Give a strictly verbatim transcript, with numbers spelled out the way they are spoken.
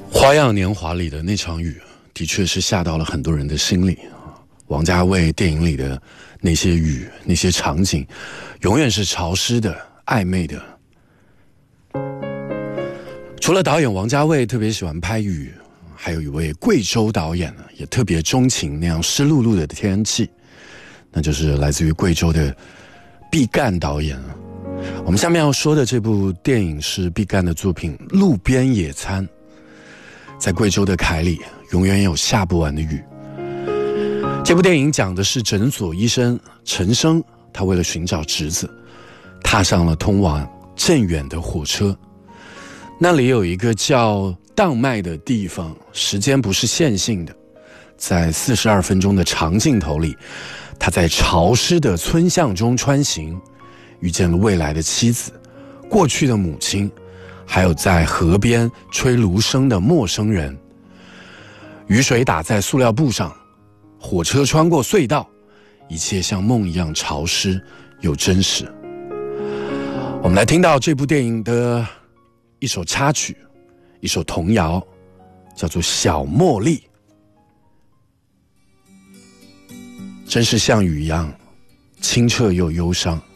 花样年华里的那场雨的确是下到了很多人的心里。王家卫电影里的那些雨，那些场景永远是潮湿的、暧昧的。除了导演王家卫特别喜欢拍雨，还有一位贵州导演呢，也特别钟情那样湿漉漉的天气，那就是来自于贵州的毕赣导演。我们下面要说的这部电影是毕赣的作品《路边野餐》。在贵州的凯里，永远有下不完的雨。这部电影讲的是诊所医生陈生，他为了寻找侄子，踏上了通往镇远的火车。那里有一个叫当麦的地方，时间不是线性的，在四十二分钟的长镜头里，他在潮湿的村巷中穿行，遇见了未来的妻子、过去的母亲，还有在河边吹芦笙的陌生人。雨水打在塑料布上，火车穿过隧道，一切像梦一样潮湿又真实。我们来听到这部电影的一首插曲，一首童谣，叫做《小茉莉》。真是像雨一样清澈又忧伤。